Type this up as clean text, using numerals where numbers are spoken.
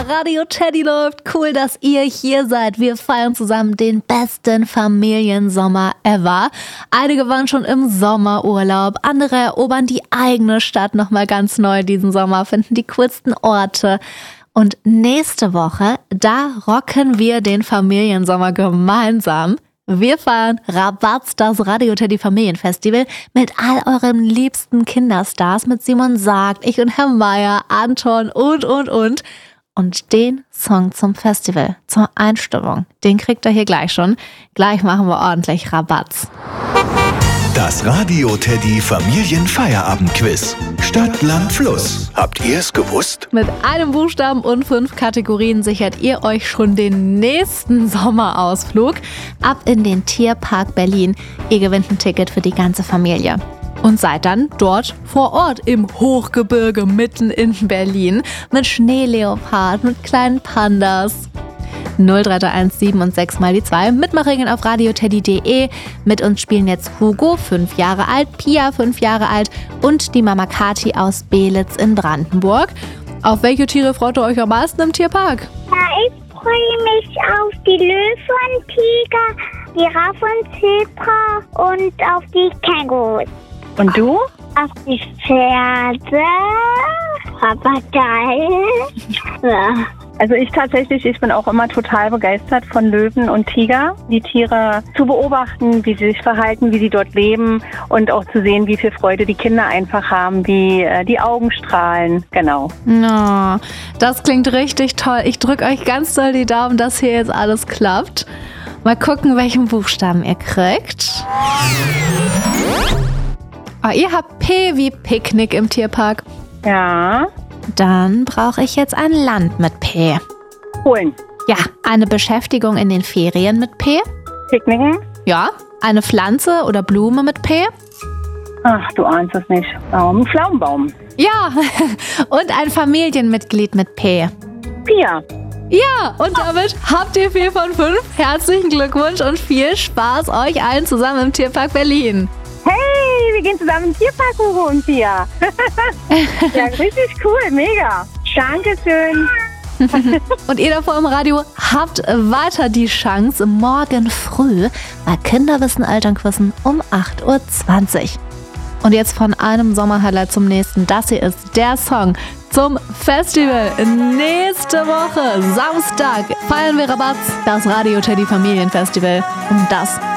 Radio Teddy läuft. Cool, dass ihr hier seid. Wir feiern zusammen den besten Familiensommer ever. Einige waren schon im Sommerurlaub, andere erobern die eigene Stadt nochmal ganz neu diesen Sommer, finden die coolsten Orte. Und nächste Woche, da rocken wir den Familiensommer gemeinsam. Wir feiern Rabatz, das Radio Teddy Familienfestival mit all euren liebsten Kinderstars, mit Simon Sagt, ich und Herr Meier, Anton und. Und den Song zum Festival, zur Einstimmung, den kriegt ihr hier gleich schon. Gleich machen wir ordentlich Rabatz. Das Radio Teddy Familienfeierabendquiz. Stadt, Land, Fluss. Habt ihr es gewusst? Mit einem Buchstaben und 5 Kategorien sichert ihr euch schon den nächsten Sommerausflug ab in den Tierpark Berlin. Ihr gewinnt ein Ticket für die ganze Familie. Und seid dann dort vor Ort im Hochgebirge mitten in Berlin mit Schneeleopard, mit kleinen Pandas. 03317 und 6 mal die 2. Mitmachregeln auf radioteddy.de. Mit uns spielen jetzt Hugo, 5 Jahre alt, Pia, 5 Jahre alt und die Mama Kathi aus Belitz in Brandenburg. Auf welche Tiere freut ihr euch am meisten im Tierpark? Ja, ich freue mich auf die Löwen, Tiger, Giraffen, Zebra und auf die Kängurus. Und du? Auf die Pferde, Papagei. Ja. Also ich bin auch immer total begeistert von Löwen und Tiger. Die Tiere zu beobachten, wie sie sich verhalten, wie sie dort leben und auch zu sehen, wie viel Freude die Kinder einfach haben, wie die Augen strahlen. Genau. Oh, das klingt richtig toll. Ich drücke euch ganz doll die Daumen, dass hier jetzt alles klappt. Mal gucken, welchen Buchstaben ihr kriegt. Oh, ihr habt P wie Picknick im Tierpark. Ja. Dann brauche ich jetzt ein Land mit P. Polen. Ja, eine Beschäftigung in den Ferien mit P. Picknicken. Ja, eine Pflanze oder Blume mit P. Ach, du ahnst es nicht. Ein Pflaumenbaum. Ja, und ein Familienmitglied mit P. Pia. Ja, und damit habt ihr 4 von 5. Herzlichen Glückwunsch und viel Spaß euch allen zusammen im Tierpark Berlin. Hey, wir gehen zusammen im Tierpark, Hugo und Pia. Ja, richtig cool, mega. Dankeschön. Und ihr davor im Radio habt weiter die Chance morgen früh bei Kinderwissen Elternquissen um 8:20 Uhr. Und jetzt von einem Sommerhighlight zum nächsten. Das hier ist der Song zum Festival. Nächste Woche, Samstag, feiern wir Rabatz, das Radio Teddy Familienfestival. Und das